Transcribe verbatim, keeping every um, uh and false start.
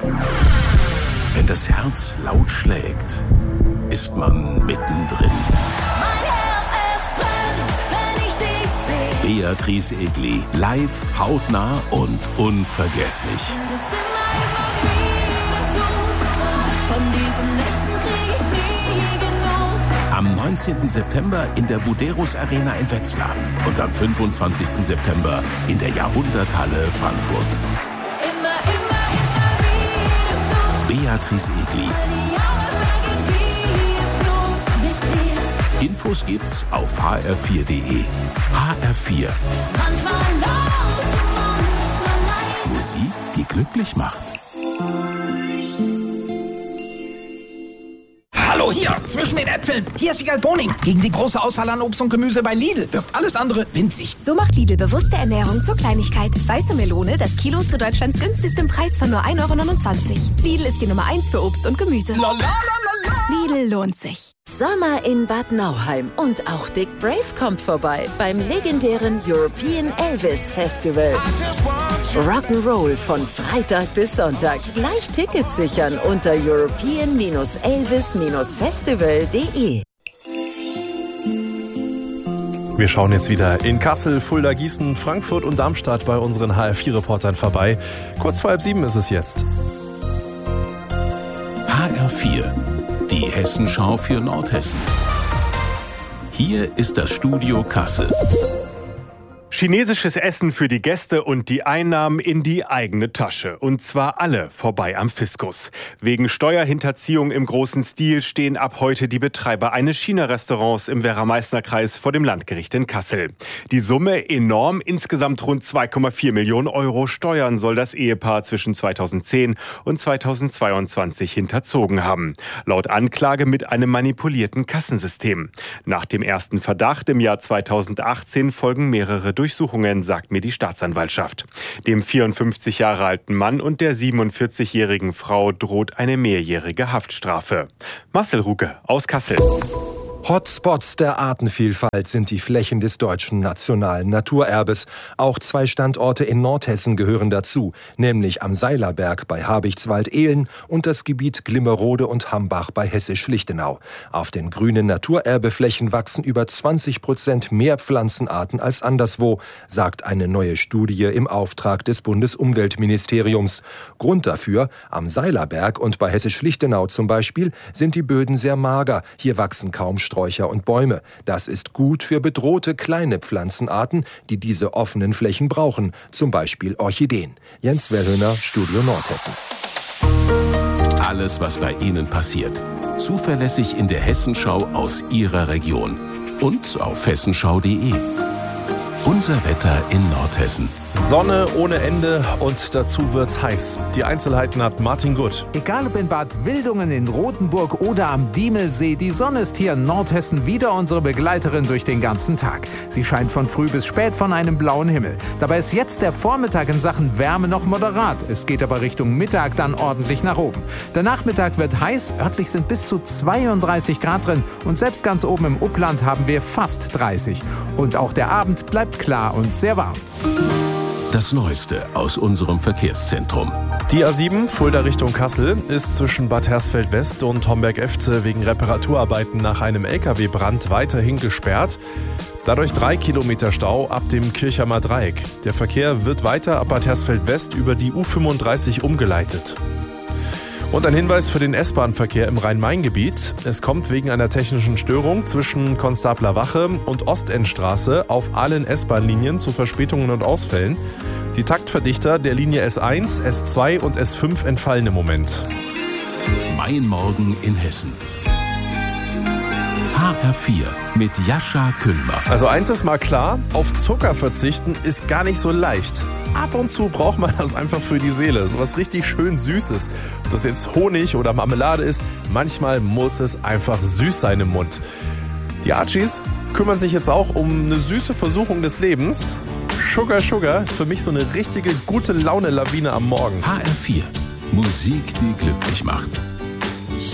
Wenn das Herz laut schlägt, ist man mittendrin. Mein Herz, es brennt, wenn ich dich sehe. Beatrice Egli, live, hautnah und unvergesslich. Von diesen Nächten krieg ich nie genug. Am neunzehnten September in der Buderus Arena in Wetzlar und am fünfundzwanzigsten September in der Jahrhunderthalle Frankfurt. Immer, immer, immer wieder du. Beatrice Egli. Die Jahre vergehen wie im Flug mit dir. Infos gibt's auf h r vier punkt d e. H R vier. Manchmal laut, manchmal leise. Musik, die glücklich macht. Hallo hier, zwischen den Äpfeln. Hier ist Wiegald Boning. Gegen die große Auswahl an Obst und Gemüse bei Lidl wirkt alles andere winzig. So macht Lidl bewusste Ernährung zur Kleinigkeit. Weiße Melone, das Kilo zu Deutschlands günstigstem Preis von nur ein Euro neunundzwanzig. Lidl ist die Nummer eins für Obst und Gemüse. Lalalala. Lidl lohnt sich. Sommer in Bad Nauheim und auch Dick Brave kommt vorbei beim legendären European Elvis Festival. Rock'n'Roll von Freitag bis Sonntag. Gleich Tickets sichern unter european elvis festival punkt de. Wir schauen jetzt wieder in Kassel, Fulda, Gießen, Frankfurt und Darmstadt bei unseren H R vier Reportern vorbei. Kurz vor halb sieben ist es jetzt. H R vier, die Hessenschau für Nordhessen. Hier ist das Studio Kassel. Chinesisches Essen für die Gäste und die Einnahmen in die eigene Tasche. Und zwar alle vorbei am Fiskus. Wegen Steuerhinterziehung im großen Stil stehen ab heute die Betreiber eines China-Restaurants im Werra-Meißner-Kreis vor dem Landgericht in Kassel. Die Summe enorm, insgesamt rund zwei Komma vier Millionen Euro Steuern soll das Ehepaar zwischen zweitausendzehn und zweitausendzweiundzwanzig hinterzogen haben. Laut Anklage mit einem manipulierten Kassensystem. Nach dem ersten Verdacht im Jahr zweitausendachtzehn folgen mehrere Durchsuchungen, sagt mir die Staatsanwaltschaft. Dem vierundfünfzig Jahre alten Mann und der siebenundvierzigjährigen Frau droht eine mehrjährige Haftstrafe. Marcel Ruge aus Kassel. Hotspots der Artenvielfalt sind die Flächen des deutschen nationalen Naturerbes. Auch zwei Standorte in Nordhessen gehören dazu, nämlich am Seilerberg bei Habichtswald-Ehlen und das Gebiet Glimmerode und Hambach bei Hessisch-Lichtenau. Auf den grünen Naturerbeflächen wachsen über zwanzig Prozent mehr Pflanzenarten als anderswo, sagt eine neue Studie im Auftrag des Bundesumweltministeriums. Grund dafür, am Seilerberg und bei Hessisch-Lichtenau zum Beispiel, sind die Böden sehr mager. Hier wachsen kaum Sträucher und Bäume. Das ist gut für bedrohte kleine Pflanzenarten, die diese offenen Flächen brauchen, zum Beispiel Orchideen. Jens Wellhöhner, Studio Nordhessen. Alles, was bei Ihnen passiert. Zuverlässig in der Hessenschau aus Ihrer Region. Und auf hessenschau punkt de. Unser Wetter in Nordhessen. Sonne ohne Ende und dazu wird's heiß. Die Einzelheiten hat Martin Gutt. Egal ob in Bad Wildungen, in Rothenburg oder am Diemelsee, die Sonne ist hier in Nordhessen wieder unsere Begleiterin durch den ganzen Tag. Sie scheint von früh bis spät von einem blauen Himmel. Dabei ist jetzt der Vormittag in Sachen Wärme noch moderat. Es geht aber Richtung Mittag dann ordentlich nach oben. Der Nachmittag wird heiß, örtlich sind bis zu zweiunddreißig Grad drin und selbst ganz oben im Upland haben wir fast dreißig. Und auch der Abend bleibt klar und sehr warm. Das Neueste aus unserem Verkehrszentrum. Die A sieben, Fulda Richtung Kassel, ist zwischen Bad Hersfeld-West und Homberg-Efze wegen Reparaturarbeiten nach einem L K W-Brand weiterhin gesperrt. Dadurch drei Kilometer Stau ab dem Kirchheimer Dreieck. Der Verkehr wird weiter ab Bad Hersfeld-West über die U fünfunddreißig umgeleitet. Und ein Hinweis für den S-Bahn-Verkehr im Rhein-Main-Gebiet. Es kommt wegen einer technischen Störung zwischen Konstabler Wache und Ostendstraße auf allen S-Bahn-Linien zu Verspätungen und Ausfällen. Die Taktverdichter der Linie S eins, S zwei und S fünf entfallen im Moment. Mein Morgen in Hessen. H R vier mit Jascha Kühlmer. Also eins ist mal klar, auf Zucker verzichten ist gar nicht so leicht. Ab und zu braucht man das einfach für die Seele. So was richtig schön Süßes. Ob das jetzt Honig oder Marmelade ist, manchmal muss es einfach süß sein im Mund. Die Archies kümmern sich jetzt auch um eine süße Versuchung des Lebens. Sugar Sugar ist für mich so eine richtige gute Laune-Lawine am Morgen. H R vier. Musik, die glücklich macht.